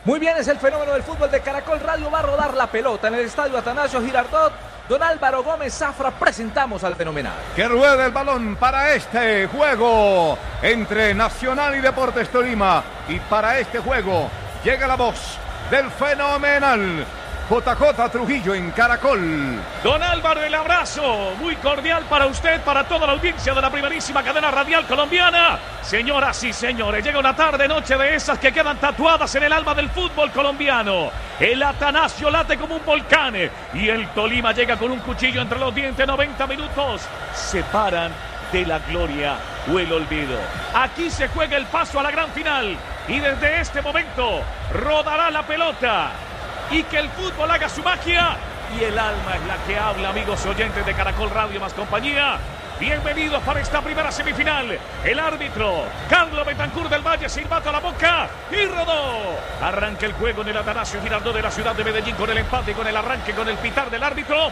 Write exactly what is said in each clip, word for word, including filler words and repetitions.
Muy bien, es el fenómeno del fútbol de Caracol Radio. Va a rodar la pelota en el estadio Atanasio Girardot. Don Álvaro Gómez Zafra, presentamos al fenomenal. Que ruede el balón para este juego entre Nacional y Deportes Tolima. Y para este juego llega la voz del fenomenal J J Trujillo en Caracol. Don Álvaro, el abrazo muy cordial para usted, para toda la audiencia de la primerísima cadena radial colombiana. Señoras y señores, llega una tarde, noche de esas que quedan tatuadas en el alma del fútbol colombiano. El Atanasio late como un volcán y el Tolima llega con un cuchillo entre los dientes. noventa minutos separan de la gloria o el olvido. Aquí se juega el paso a la gran final y desde este momento rodará la pelota. Y que el fútbol haga su magia y el alma es la que habla, amigos oyentes de Caracol Radio más compañía. Bienvenidos para esta primera semifinal. El árbitro Carlos Betancur del Valle, silbato a la boca y rodó. Arranca el juego en el Atanasio Girardot de la ciudad de Medellín con el empate, con el arranque, con el pitar del árbitro.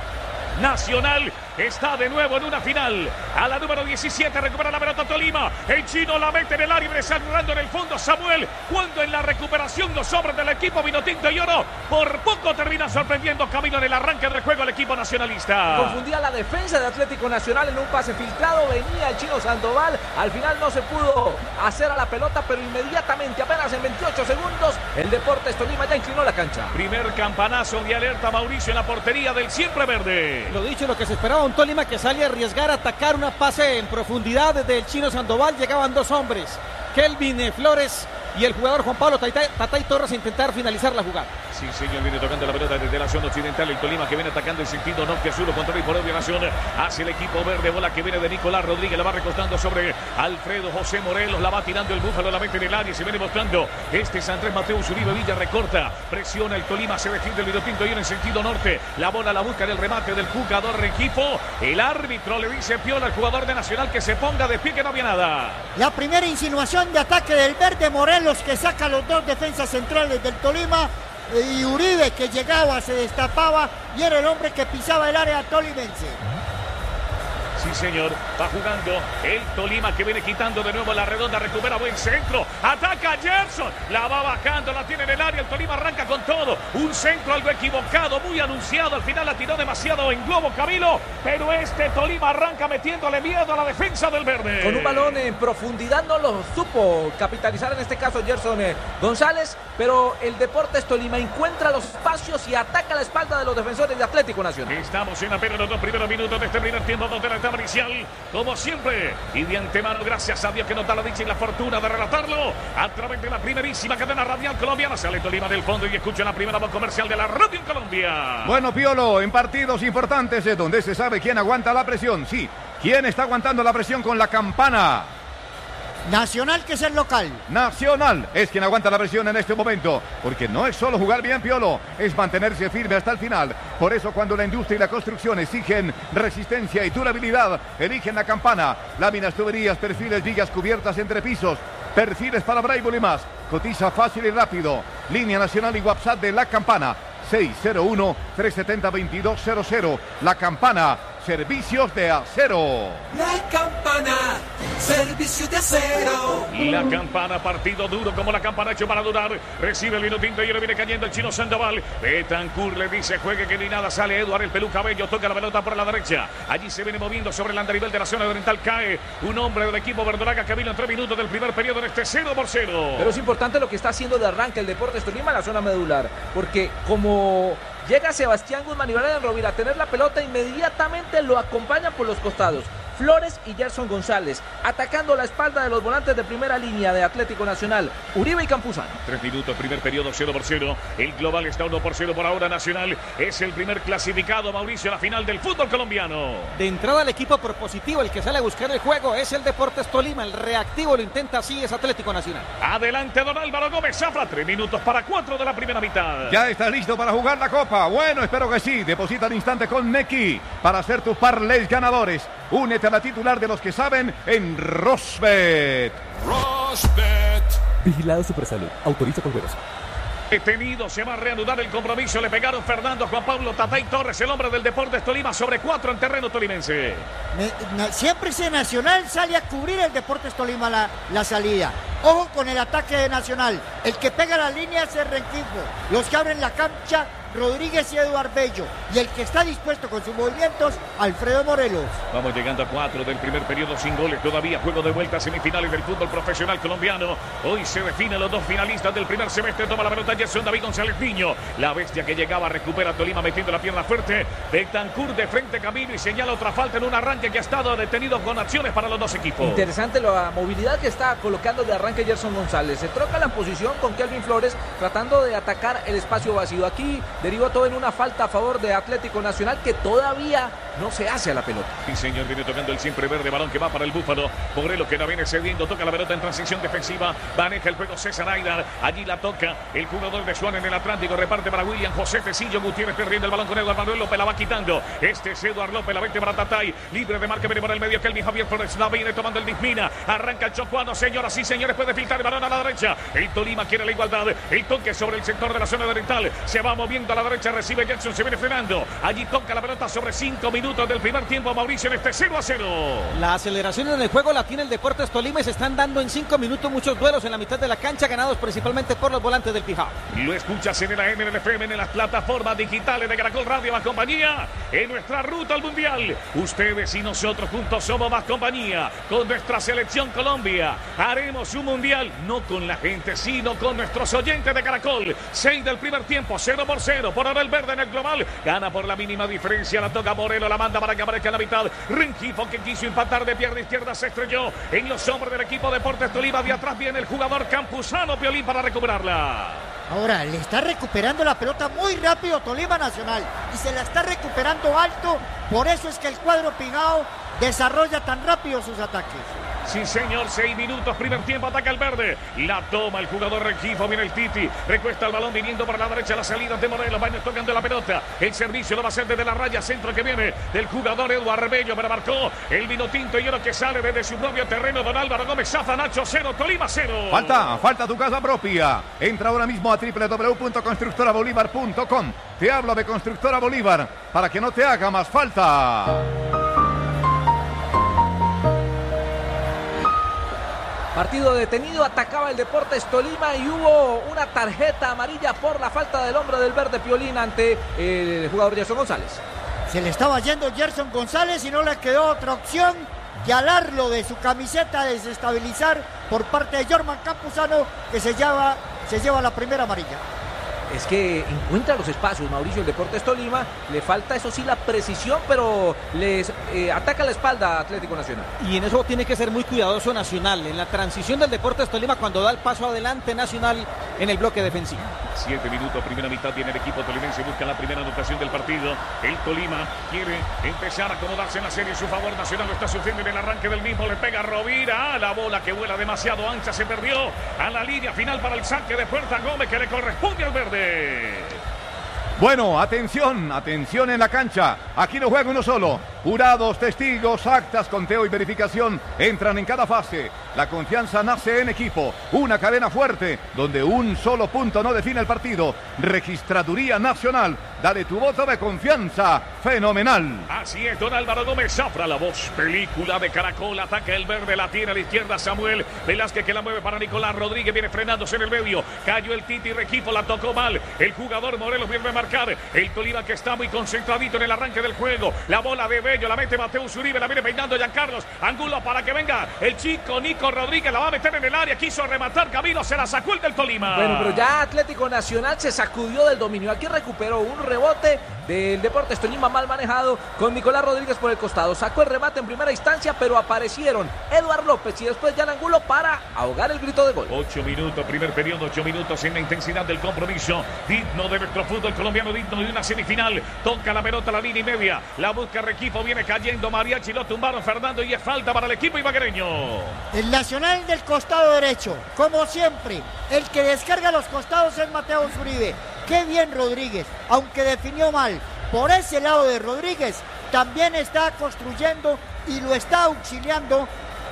Nacional está de nuevo en una final. A la número diecisiete recupera la pelota Tolima. El chino la mete en el área, cerrando en el fondo Samuel. Cuando en la recuperación los hombres del equipo Vinotinto y Oro por poco termina sorprendiendo camino en el arranque del juego el equipo nacionalista. Confundía la defensa de Atlético Nacional en un pase filtrado. Venía el chino Sandoval. Al final no se pudo hacer a la pelota, pero inmediatamente, apenas en veintiocho segundos, el Deportes Tolima ya inclinó la cancha. Primer campanazo de alerta Mauricio en la portería del siempre verde. Lo dicho, lo que se esperaba, un Tolima que sale a arriesgar, a atacar una pase en profundidad desde el chino Sandoval. Llegaban dos hombres, Kelvin Flores y el jugador Juan Pablo Tatay, Tatay Torres, a intentar finalizar la jugada. Sí, señor, viene tocando la pelota desde la zona occidental. El Tolima que viene atacando en sentido norte-sur, contra y por obligación hacia el equipo verde. Bola que viene de Nicolás Rodríguez, la va recostando sobre Alfredo José Morelos, la va tirando el Búfalo, la mete en el área y se viene mostrando este es Andrés Mateo Uribe Villa, recorta, presiona el Tolima, se defiende el Vinotinto y en sentido norte. La bola la busca en el remate del jugador Rengifo. El árbitro le dice piola al jugador de Nacional que se ponga de pie, que no había nada. La primera insinuación de ataque del verde, Morelos que saca los dos defensas centrales del Tolima. Y Uribe que llegaba, se destapaba y era el hombre que pisaba el área tolimense. Sí, señor, va jugando el Tolima que viene quitando de nuevo la redonda, recupera buen centro, ataca a Gerson, la va bajando, la tiene en el área, el Tolima arranca con todo, un centro algo equivocado, muy anunciado, al final la tiró demasiado en globo Camilo, pero este Tolima arranca metiéndole miedo a la defensa del verde. Con un balón en profundidad no lo supo capitalizar en este caso Gerson eh, González, pero el Deportes Tolima encuentra los espacios y ataca la espalda de los defensores de Atlético Nacional. Estamos en apenas los dos primeros minutos de este primer tiempo donde la etapa inicial, como siempre, y de antemano gracias a Dios que nos da la dicha y la fortuna de relatarlo a través de la primerísima cadena radial colombiana. Sale Tolima del fondo y escucha la primera voz comercial de la radio en Colombia. Bueno, Piolo, en partidos importantes es donde se sabe quién aguanta la presión. Sí, quién está aguantando la presión con la campana. Nacional, que es el local. Nacional es quien aguanta la presión en este momento, porque no es solo jugar bien, Piolo, es mantenerse firme hasta el final. Por eso cuando la industria y la construcción exigen resistencia y durabilidad, eligen la campana. Láminas, tuberías, perfiles, vigas, cubiertas entre pisos, perfiles para Braille y más. Cotiza fácil y rápido. Línea nacional y WhatsApp de la campana seis cero uno, tres siete cero, dos dos cero cero. La campana, servicios de acero. La campana, servicios de acero. La campana, partido duro como la campana hecho para durar. Recibe el Vinotinto y le viene cayendo el chino Sandoval. Betancur le dice juegue que ni nada. Sale Eduardo el Peluca Bello, toca la pelota por la derecha. Allí se viene moviendo sobre el andarivel de la zona oriental. Cae un hombre del equipo verdolaga que vino en tres minutos del primer periodo en este cero por cero. Pero es importante lo que está haciendo de arranque el Deportes Tolima en la zona medular, porque como llega Sebastián Guzmán y Brian Rovira a tener la pelota, inmediatamente lo acompañan por los costados Flores y Gerson González, atacando la espalda de los volantes de primera línea de Atlético Nacional, Uribe y Campuzano. Tres minutos, primer periodo, cero por cero. El global está uno por cero por ahora. Nacional es el primer clasificado, Mauricio, a la final del fútbol colombiano. De entrada el equipo propositivo, el que sale a buscar el juego, es el Deportes Tolima. El reactivo lo intenta, así es Atlético Nacional. Adelante don Álvaro Gómez Zafra, tres minutos para cuatro de la primera mitad. ¿Ya estás listo para jugar la Copa? Bueno, espero que sí. Deposita al instante con Nequi para hacer tus parlays ganadores. Únete a la titular de los que saben en Rosbet. Rosbet. Vigilado Supersalud. Autoriza con juegos. Detenido, se va a reanudar el compromiso. Le pegaron Fernando, Juan Pablo, Tatay Torres, el hombre del Deportes Tolima, sobre cuatro en terreno tolimense. Me, na, siempre ese Nacional sale a cubrir el Deportes Tolima la, la salida. Ojo con el ataque de Nacional. El que pega la línea es el Rengifo. Los que abren la cancha, Rodríguez y Eduardo Bello. Y el que está dispuesto con sus movimientos, Alfredo Morelos. Vamos llegando a cuatro del primer periodo sin goles todavía. Juego de vuelta a semifinales del fútbol profesional colombiano. Hoy se definen los dos finalistas del primer semestre. Toma la pelota Gerson David González Niño. La bestia que llegaba recupera Tolima metiendo la pierna fuerte. Betancur de frente camino y señala otra falta en un arranque que ha estado detenido con acciones para los dos equipos. Interesante la movilidad que está colocando de arranque Gerson González. Se troca la posición con Kelvin Flores tratando de atacar el espacio vacío. Aquí derivó todo en una falta a favor de Atlético Nacional que todavía no se hace a la pelota. Sí, señor, viene tocando el siempre verde, balón que va para el Búfalo. Morelos que la viene cediendo, toca la pelota en transición defensiva, maneja el juego César Aidar, allí la toca el jugador de Suárez en el Atlántico, reparte para William José Tecillo Gutiérrez perdiendo el balón con Eduardo Manuel López, la va quitando. Este es Eduardo López, la vente para Tatay, libre de marca, viene por el medio Kelvin Javier Flores, la viene tomando el Dismina, arranca el chocuano, señoras y señores, puede filtrar el balón a la derecha. El Tolima quiere la igualdad, el toque sobre el sector de la zona oriental, se va moviendo a la derecha, recibe Jackson, se viene frenando. Allí toca la pelota sobre cinco minutos del primer tiempo, Mauricio, en este cero a cero. La aceleración en el juego la tiene el Deportes Tolima y se están dando en cinco minutos muchos duelos en la mitad de la cancha, ganados principalmente por los volantes del Pijao. Lo escuchas en el A M, en el F M, en las plataformas digitales de Caracol Radio Más Compañía, en nuestra ruta al Mundial. Ustedes y nosotros juntos somos Más Compañía, con nuestra selección Colombia. Haremos un Mundial, no con la gente, sino con nuestros oyentes de Caracol. seis del primer tiempo, cero por cero, por ahora el verde en el global. Gana por la mínima diferencia, la toca Morelos, la manda para que aparezca en la mitad. Rengifo que quiso empatar de pierna izquierda, se estrelló en los hombros del equipo Deportes Tolima. De atrás viene el jugador Campuzano Piolín para recuperarla. Ahora le está recuperando la pelota muy rápido Tolima Nacional y se la está recuperando alto. Por eso es que el cuadro Pijao desarrolla tan rápido sus ataques. Sí, señor, seis minutos, primer tiempo, ataca el verde. La toma el jugador Rengifo, viene el Titi. Recuesta el balón viniendo por la derecha, la salida de Morelos. Baños tocando la pelota. El servicio lo va a hacer desde la raya, centro que viene del jugador Eduardo Bello. Pero marcó el vino tinto y oro que sale desde su propio terreno. Don Álvaro Gómez Zafa, Nacho cero, Tolima cero. Falta, falta tu casa propia. Entra ahora mismo a doble u doble u doble u punto constructora bolívar punto com. Te hablo de Constructora Bolívar para que no te haga más falta. Partido detenido, atacaba el Deportes Tolima y hubo una tarjeta amarilla por la falta del hombre del verde Piolín ante el jugador Gerson González. Se le estaba yendo Gerson González y no le quedó otra opción que alarlo de su camiseta, desestabilizar por parte de Jorman Campuzano, que se lleva, se lleva la primera amarilla. Es que encuentra los espacios, Mauricio, el Deportes Tolima. Le falta, eso sí, la precisión, pero les eh, ataca la espalda a Atlético Nacional. Y en eso tiene que ser muy cuidadoso Nacional. En la transición del Deportes Tolima, cuando da el paso adelante Nacional en el bloque defensivo. Siete minutos, primera mitad, tiene el equipo tolimense, busca la primera anotación del partido. El Tolima quiere empezar a acomodarse en la serie en su favor. Nacional lo está sufriendo en el arranque del mismo. Le pega Rovira, la bola que vuela demasiado ancha, se perdió a la línea final para el saque de Puerta Gómez, que le corresponde al verde. Bueno, atención, atención en la cancha. Aquí no juega uno solo. Jurados, testigos, actas, conteo y verificación entran en cada fase. La confianza nace en equipo. Una cadena fuerte donde un solo punto no define el partido. Registraduría Nacional. Dale tu voto de confianza. Fenomenal. Así es, don Álvaro Gómez Zafra, la voz. Película de Caracol. Ataca el verde, la tiene a la izquierda Samuel Velázquez, que la mueve para Nicolás Rodríguez. Viene frenándose en el medio. Cayó el Titi Rengifo, la tocó mal. El jugador Morelos viene a marcar. El Tolima que está muy concentradito en el arranque del juego. La bola de Bello, la mete Mateus Uribe, la viene peinando Giancarlos Angulo para que venga el chico Nico Rodríguez, la va a meter en el área, quiso rematar Camilo, se la sacó el del Tolima. Bueno, pero ya Atlético Nacional se sacudió del dominio. Aquí recuperó un rebote del Deportes Tolima mal manejado con Nicolás Rodríguez por el costado. Sacó el remate en primera instancia, pero aparecieron Eduardo López y después Jan Angulo para ahogar el grito de gol. Ocho minutos, primer periodo, ocho minutos en la intensidad del compromiso. Digno de nuestro fútbol colombiano, digno de una semifinal. Toca la pelota a la línea y media. La busca Rengifo, viene cayendo Mariachi, lo tumbaron Fernando y es falta para el equipo ibaguereño. El Nacional del costado derecho, como siempre, el que descarga los costados es Mateus Uribe. Qué bien Rodríguez, aunque definió mal. Por ese lado de Rodríguez también está construyendo y lo está auxiliando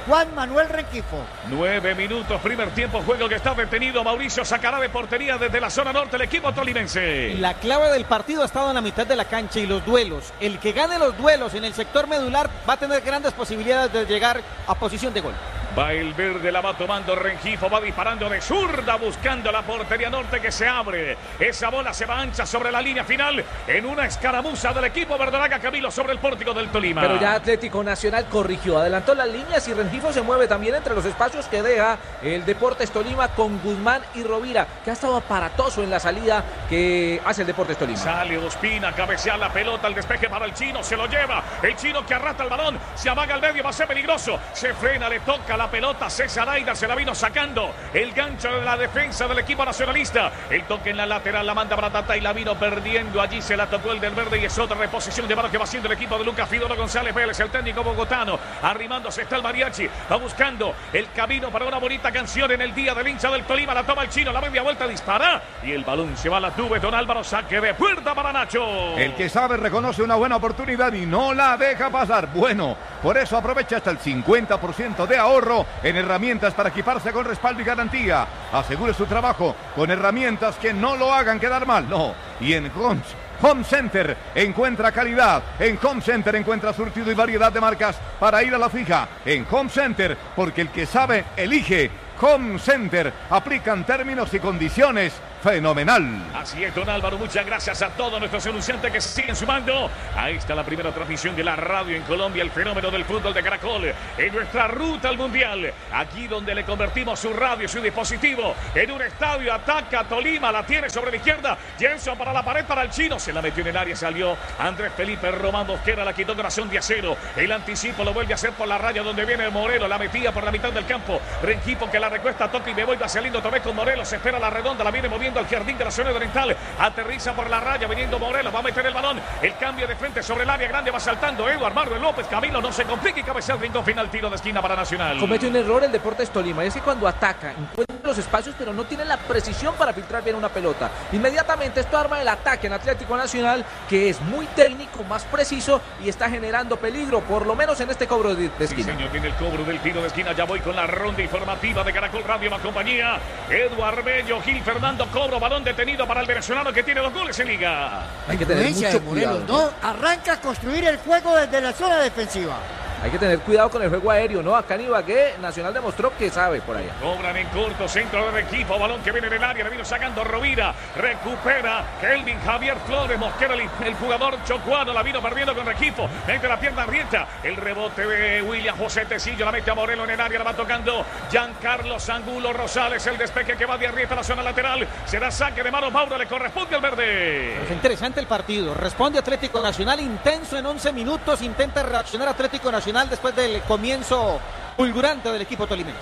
Juan Manuel Rengifo. Nueve minutos, primer tiempo, juego que está detenido. Mauricio sacará de portería desde la zona norte el equipo tolimense. La clave del partido ha estado en la mitad de la cancha y los duelos. El que gane los duelos en el sector medular va a tener grandes posibilidades de llegar a posición de gol. Va el verde, la va tomando Rengifo, va disparando de zurda, buscando la portería norte que se abre. Esa bola se va ancha sobre la línea final en una escaramuza del equipo verdolaga, Camilo, sobre el pórtico del Tolima. Pero ya Atlético Nacional corrigió, adelantó las líneas y Rengifo se mueve también entre los espacios que deja el Deportes Tolima con Guzmán y Rovira, que ha estado aparatoso en la salida que hace el Deportes Tolima. Sale Ospina, cabecea la pelota, el despeje para el chino, se lo lleva. El chino que arrastra el balón, se amaga al medio, va a ser peligroso. Se frena, le toca la pelota, César Aida se la vino sacando. El gancho de la defensa del equipo nacionalista. El toque en la lateral, la manda para Tata y la vino perdiendo. Allí se la tocó el del verde y es otra reposición de balón que va haciendo el equipo de Lucas Fidoro González Vélez, el técnico bogotano. Arrimándose está el mariachi, va buscando el camino para una bonita canción en el día del hincha del Tolima. La toma el chino, la media vuelta, dispara y el balón se va a la nube. Don Álvaro, saque de puerta para Nacho. El que sabe reconoce una buena oportunidad y no la deja pasar. Bueno, por eso aprovecha hasta el cincuenta por ciento de ahorro en herramientas para equiparse con respaldo y garantía. Asegure su trabajo con herramientas que no lo hagan quedar mal. No, y en Homes Home Center encuentra calidad. En Home Center encuentra surtido y variedad de marcas para ir a la fija. En Home Center, porque el que sabe, elige. Home Center. Aplican términos y condiciones. Fenomenal. Así es, don Álvaro, muchas gracias a todos nuestros anunciantes que siguen sumando. Ahí está la primera transmisión de la radio en Colombia, el fenómeno del fútbol de Caracol, en nuestra ruta al Mundial, aquí donde le convertimos su radio, su dispositivo, en un estadio. Ataca Tolima, la tiene sobre la izquierda, Jenson para la pared, para el chino, se la metió en el área, salió Andrés Felipe Román Mosquera, la quitó corazón de acero, el anticipo lo vuelve a hacer por la raya donde viene Morelos, la metía por la mitad del campo, Rengifo que la recuesta, toca y me vuelve saliendo otra vez con Morelos, se espera la redonda, la viene moviendo al jardín de la zona oriental, aterriza por la raya, viniendo Morelos, va a meter el balón, el cambio de frente sobre el área grande, va saltando Eduardo Manuel López, Camilo, no se complique y cabecea el rincón final, tiro de esquina para Nacional. Comete un error el Deportes Tolima, y es que cuando ataca, encuentra los espacios, pero no tiene la precisión para filtrar bien una pelota. Inmediatamente esto arma el ataque en Atlético Nacional, que es muy técnico, más preciso, y está generando peligro, por lo menos en este cobro de, de esquina. Sí, señor, viene el cobro del tiro de esquina, ya voy con la ronda informativa de Caracol Radio más compañía. Eduardo Bello, Gil Fernando, cobro, balón detenido para el venezolano que tiene dos goles en liga. Hay que tener mucho cuidado, ¿no? Arranca a construir el juego desde la zona defensiva. Hay que tener cuidado con el juego aéreo, ¿no? Acá en Ibagué, Nacional demostró que sabe por allá. Cobran en corto, centro del equipo, balón que viene en el área, le vino sacando Rovira, recupera Kelvin Javier Flores, Mosquera, el, el jugador chocuano, la vino perdiendo con Rengifo, mete la pierna abierta, el rebote de William José Tecillo, la mete a Morelos en el área, la va tocando Giancarlo Angulo Rosales, el despeje que va de arriba a la zona lateral, será saque de mano, Mauro, le corresponde al verde. Es interesante el partido, responde Atlético Nacional, intenso en once minutos, intenta reaccionar Atlético Nacional después del comienzo fulgurante del equipo tolimense.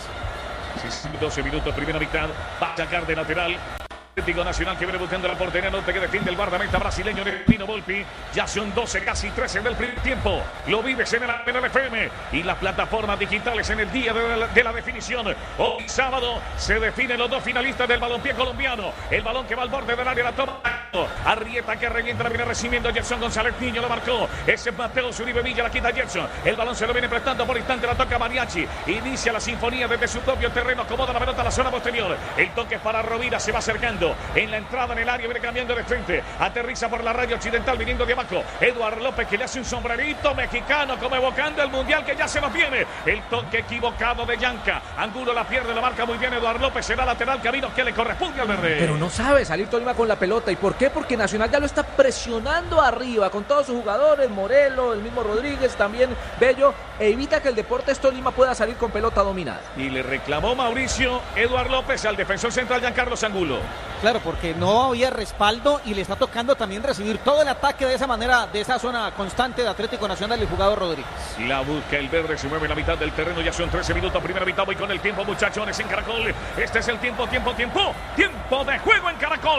Sí, doce minutos, primera mitad, va a sacar de lateral Atlético Nacional que viene buscando la portería norte que defiende el guardameta brasileño Pino Volpi. Ya son doce, casi trece del primer tiempo. Lo vives en el en el F M y las plataformas digitales en el día de la, de la definición. Hoy sábado se definen los dos finalistas del balompié colombiano. El balón que va al borde del área, la toma Arrieta que revienta, la viene recibiendo Gerson González Niño, lo marcó. Ese es Mateo Zuribe Villa, la quita Gerson. El balón se lo viene prestando por instante, la toca Mariachi. Inicia la sinfonía desde su propio terreno, acomoda la pelota a la zona posterior. El toque es para Rovira, se va acercando. En la entrada en el área, viene cambiando de frente. Aterriza por la raya occidental, viniendo de abajo. Eduardo López que le hace un sombrerito mexicano, como evocando el mundial que ya se nos viene. El toque equivocado de Yanca. Angulo la pierde, la marca muy bien Eduardo López. Será lateral, camino que le corresponde al verde. Pero no sabe salir Tolima con la pelota. ¿Y por qué? Porque Nacional ya lo está presionando arriba con todos sus jugadores, Morelos, el mismo Rodríguez, también Bello, e evita que el Deportes Tolima pueda salir con pelota dominada. Y le reclamó Mauricio Eduardo López al defensor central Giancarlo Angulo. Claro, porque no había respaldo y le está tocando también recibir todo el ataque de esa manera, de esa zona constante de Atlético Nacional, el jugador Rodríguez. La busca el verde, se mueve en la mitad del terreno, ya son trece minutos, primera mitad, voy con el tiempo, muchachones, en Caracol. Este es el tiempo, tiempo, tiempo, tiempo de juego en Caracol.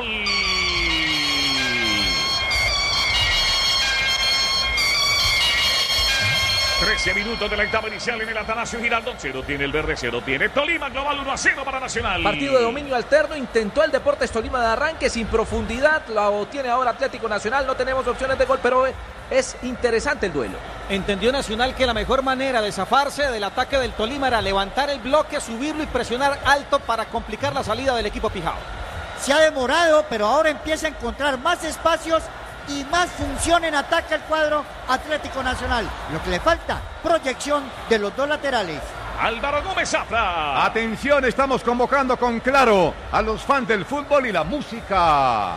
trece minutos de la etapa inicial en el Atanasio Girardot. Cero tiene el verde, cero tiene Tolima. Global uno a cero para Nacional. Partido de dominio alterno. Intentó el Deportes Tolima de arranque sin profundidad. Lo tiene ahora Atlético Nacional. No tenemos opciones de gol, pero es interesante el duelo. Entendió Nacional que la mejor manera de zafarse del ataque del Tolima era levantar el bloque, subirlo y presionar alto para complicar la salida del equipo pijao. Se ha demorado, pero ahora empieza a encontrar más espacios y más función en ataque al cuadro Atlético Nacional. Lo que le falta, proyección de los dos laterales. Álvaro Gómez Zafra. Atención, estamos convocando con Claro a los fans del fútbol y la música.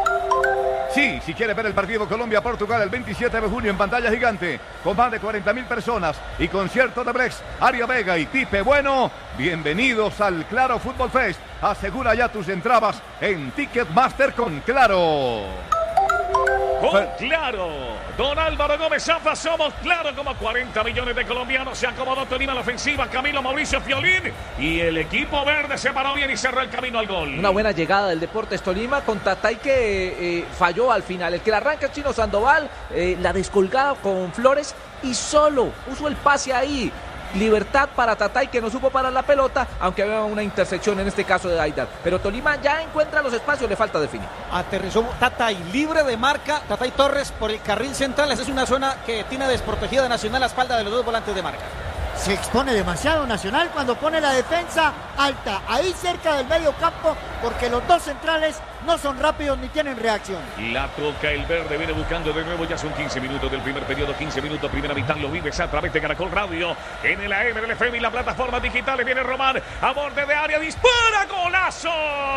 Sí, si quiere ver el partido Colombia-Portugal el veintisiete de junio en pantalla gigante, con más de cuarenta mil personas y concierto de Brex, Aria Vega y Tipe Bueno, bienvenidos al Claro Fútbol Fest. Asegura ya tus entradas en Ticketmaster con Claro. Con Claro, don Álvaro Gómez Zafra, somos Claro, como cuarenta millones de colombianos. Se acomodó Tolima en la ofensiva, Camilo Mauricio Fiolín, y el equipo verde se paró bien y cerró el camino al gol. Una buena llegada del Deportes Tolima con Tatay que eh, falló al final. El que la arranca es Chino Sandoval, eh, la descolgada con Flores y solo usó el pase ahí. Libertad para Tatay, que no supo parar la pelota, aunque había una intersección en este caso de Aidar. Pero Tolima ya encuentra los espacios, le falta definir. Aterrizó Tatay libre de marca, Tatay Torres por el carril central. Esa es una zona que tiene desprotegida de Nacional a la espalda de los dos volantes de marca. Se expone demasiado Nacional cuando pone la defensa alta, ahí cerca del medio campo, porque los dos centrales no son rápidos ni tienen reacción. La toca el verde, viene buscando de nuevo, ya son quince minutos del primer periodo, quince minutos, primera mitad, lo vives a través de Caracol Radio, en el A M del F M y las plataformas digitales. Viene Román, a borde de área, dispara, golazo.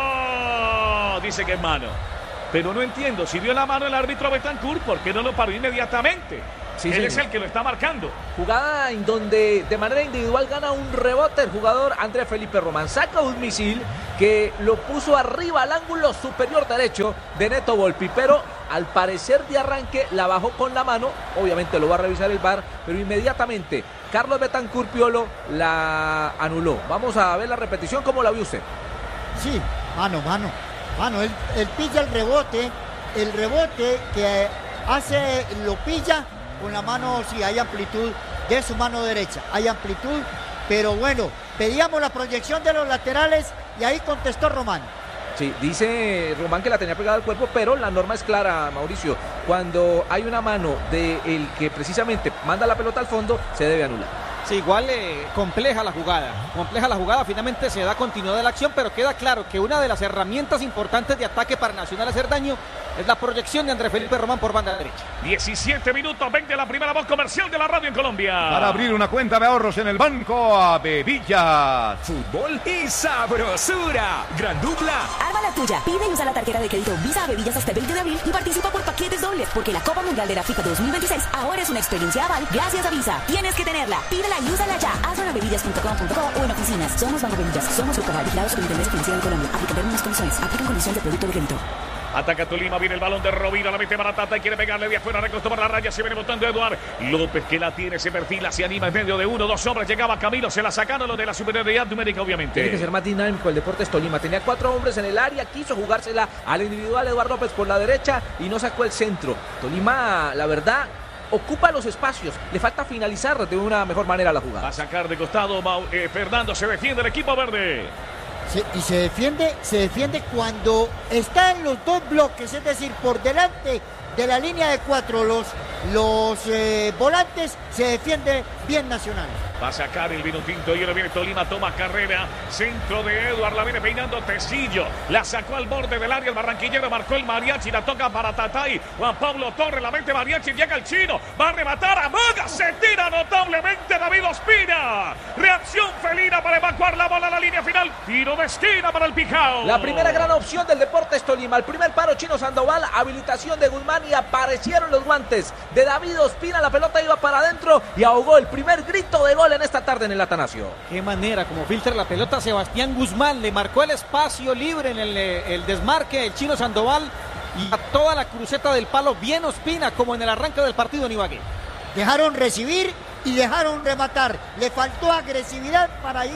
Dice que es mano, pero no entiendo, si vio la mano el árbitro Betancourt, ¿por qué no lo paró inmediatamente? Sí, Él sí. es el que lo está marcando. Jugada en donde de manera individual gana un rebote el jugador André Felipe Román. Saca un misil que lo puso arriba al ángulo superior derecho de Neto Volpi, pero al parecer de arranque la bajó con la mano. Obviamente lo va a revisar el V A R, pero inmediatamente Carlos Betancourt Piolo la anuló. Vamos a ver la repetición, ¿cómo la vio usted? Sí, mano, mano, mano. Él, él pilla el rebote, el rebote que hace, lo pilla con la mano, sí, hay amplitud de su mano derecha, hay amplitud, pero bueno, pedíamos la proyección de los laterales y ahí contestó Román. Sí, dice Román que la tenía pegada al cuerpo, pero la norma es clara, Mauricio, cuando hay una mano de el que precisamente manda la pelota al fondo, se debe anular. Sí, igual eh, compleja la jugada, compleja la jugada, finalmente se da continuidad de la acción, pero queda claro que una de las herramientas importantes de ataque para Nacional hacer daño es la proyección de André Felipe Román por banda derecha. diecisiete minutos, veinte la primera voz comercial de la radio en Colombia. Para abrir una cuenta de ahorros en el banco, a Bevillas. Fútbol y sabrosura. Gran dupla. Arma la tuya. Pide y usa la tarjeta de crédito Visa Bevillas hasta el veinte de abril y participa por paquetes dobles, porque la Copa Mundial de la FIFA dos mil veintiséis ahora es una experiencia aval gracias a Visa. Tienes que tenerla. Pídela y úsala ya. Hazlo en bevillas punto com punto co o en oficinas. Somos Banco Bevillas. Somos Superval, vigilados por Intendencia Financiera de Colombia. Aplican términos y condiciones. Aplican condiciones de producto de crédito. Ataca Tolima, viene el balón de Rovira, la mete Baratata y quiere pegarle de afuera, recostó por la raya, se viene botando Eduard López, que la tiene, se perfila, se anima en medio de uno, dos hombres, llegaba Camilo, se la sacaron lo de la superioridad numérica, obviamente. Tiene que ser más dinámico el Deportes Tolima, tenía cuatro hombres en el área, quiso jugársela al individual Eduard López por la derecha y no sacó el centro. Tolima, la verdad, ocupa los espacios, le falta finalizar de una mejor manera la jugada. Va a sacar de costado eh, Fernando, se defiende el equipo verde. Se, y se defiende, se defiende cuando está en los dos bloques, es decir, por delante de la línea de cuatro, los, los eh, volantes, se defiende bien Nacional. Va a sacar el vino tinto y ahora viene Tolima, toma carrera, centro de Eduard, la viene peinando Tecillo, la sacó al borde del área, el barranquillero marcó el mariachi, la toca para Tatay, Juan Pablo Torres, la mete mariachi, llega el chino, va a rematar, amaga, se tira notablemente David Ospina, reacción felina para evacuar la bola a la línea final, tiro de esquina para el Pijao. La primera gran opción del Deportes Tolima, el primer paro Chino Sandoval, habilitación de Guzmán y aparecieron los guantes de David Ospina, la pelota iba para adentro y ahogó el primer grito de gol en esta tarde en el Atanasio. Qué manera, como filtra la pelota Sebastián Guzmán, le marcó el espacio libre en el, el desmarque el Chino Sandoval y a toda la cruceta del palo, bien Ospina, como en el arranque del partido en Ibagué. Dejaron recibir y dejaron rematar, le faltó agresividad para ir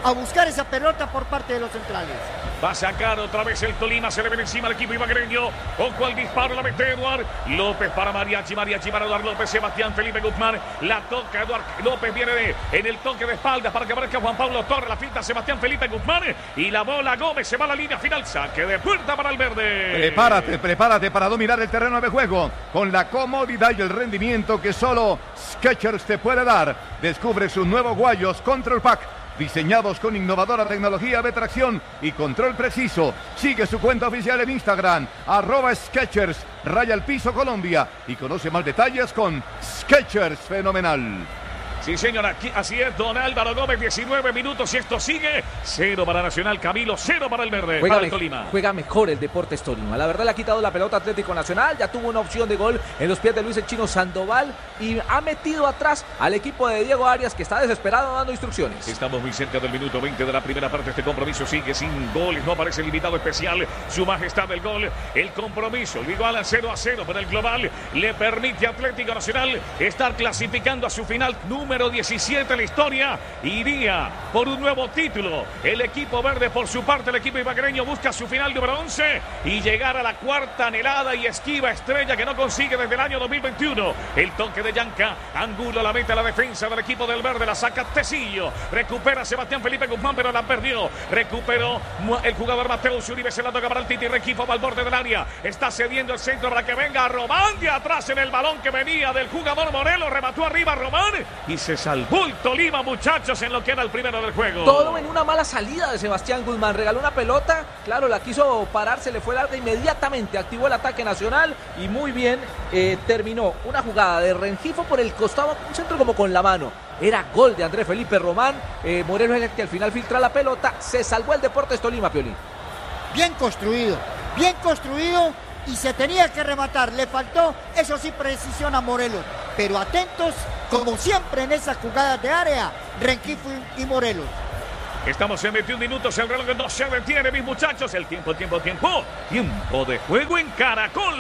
a buscar esa pelota por parte de los centrales. Va a sacar otra vez el Tolima, se le viene encima al equipo ibagreño. Ojo al disparo, la mete Eduard López para Mariachi, Mariachi para Eduard López, Sebastián Felipe Guzmán, la toca Eduard López, viene de, en el toque de espaldas para que aparezca Juan Pablo Torres, la finta Sebastián Felipe Guzmán y la bola Gómez, se va a la línea final, saque de puerta para el verde. Prepárate, prepárate para dominar el terreno de juego con la comodidad y el rendimiento que solo Skechers te puede dar. Descubre sus nuevos guayos Control Pack, diseñados con innovadora tecnología de tracción y control preciso. Sigue su cuenta oficial en Instagram, arroba Skechers, raya al piso Colombia, y conoce más detalles con Skechers Fenomenal. Sí, señor, aquí, así es, don Álvaro Gómez, diecinueve minutos y esto sigue. Cero para Nacional, Camilo, cero para el verde, juega para el me, Tolima. Juega mejor el Deportes Tolima. La verdad le ha quitado la pelota Atlético Nacional, ya tuvo una opción de gol en los pies de Luis el Chino Sandoval y ha metido atrás al equipo de Diego Arias, que está desesperado dando instrucciones. Estamos muy cerca del minuto veinte de la primera parte. Este compromiso sigue sin goles, no aparece el invitado especial, su majestad del gol. El compromiso lo iguala cero a cero, pero el global le permite a Atlético Nacional estar clasificando a su final número diecisiete en la historia. Iría por un nuevo título. El equipo verde, por su parte, el equipo ibagreño busca su final número once y llegar a la cuarta anhelada y esquiva estrella que no consigue desde el año dos mil veintiuno. El toque de Yanca, Angulo la mete a la defensa del equipo del verde, la saca Tecillo, recupera Sebastián Felipe Guzmán, pero la perdió. Recuperó el jugador Mateo Uribe, se la toca para el Titi Requifo, va al borde del área, está cediendo el centro para que venga Román de atrás en el balón que venía del jugador Morelos, remató arriba Román y se salvó el Tolima, muchachos, en lo que era el primero del juego. Todo en una mala salida de Sebastián Guzmán, regaló una pelota, claro, la quiso parar, se le fue larga, inmediatamente activó el ataque nacional y muy bien eh, terminó una jugada de Rengifo por el costado, un centro como con la mano. Era gol de Andrés Felipe Román, eh, Morelos es el que al final filtra la pelota, se salvó el Deportes Tolima, Piolín. Bien construido, bien construido y se tenía que rematar, le faltó, eso sí, precisión a Morelos, pero atentos, como siempre en esas jugadas de área, Rengifo y, y Morelos. Estamos en veintiún minutos, el reloj no se detiene, mis muchachos, el tiempo, tiempo, tiempo, tiempo de juego en Caracol.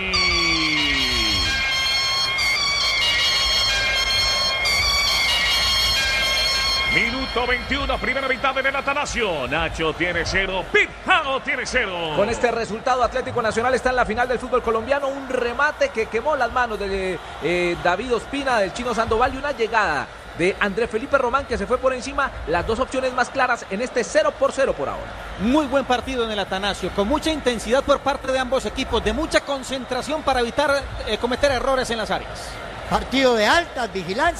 Minuto veintiuno, primera mitad en el Atanasio. Nacho tiene cero, Pizarro tiene cero. Con este resultado, Atlético Nacional está en la final del fútbol colombiano. Un remate que quemó las manos de eh, David Ospina, del Chino Sandoval, y una llegada de Andrés Felipe Román que se fue por encima. Las dos opciones más claras en este cero por cero por ahora. Muy buen partido en el Atanasio, con mucha intensidad por parte de ambos equipos, de mucha concentración para evitar eh, cometer errores en las áreas. Partido de altas vigilancias.